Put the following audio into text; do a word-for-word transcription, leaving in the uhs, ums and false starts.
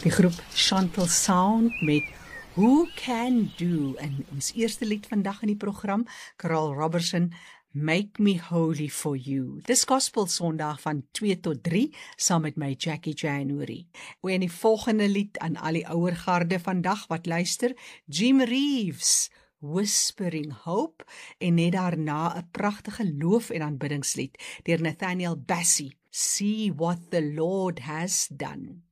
Die groep Chantal Sound met Who Can Do, en ons eerste lied vandag in die program, Carl Robertson, Make Me Holy For You. Dis Gospel Sondag van twee tot drie, saam met my Jackie January. O, en die volgende lied aan al die ouer garde vandag wat luister, Jim Reeves, Whispering Hope, en net daarna 'n pragtige loof- en aanbiddingslied deur Nathaniel Bassey, See What the Lord Has Done.